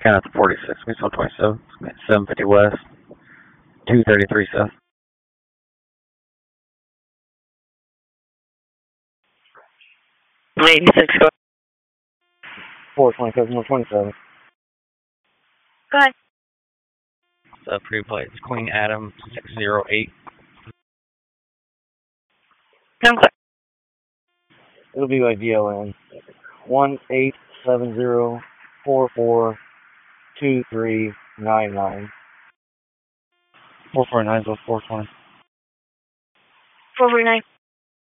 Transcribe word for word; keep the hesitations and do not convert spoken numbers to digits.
Count out to forty-six, Meets one twenty-seven, seven fifty west, two thirty-three south. eighty-six, go. four twenty-seven, one twenty-seven. Go ahead. So pre-plate is Queen Adam six zero eight. I'm clear. It'll be by D L N. one eight seven zero four four two three nine nine. four four nine, four twenty. four forty-nine.